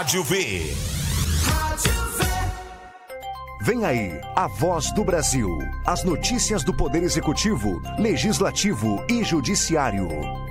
Rádio V. Vem aí, a Voz do Brasil. As notícias do Poder Executivo, Legislativo e Judiciário.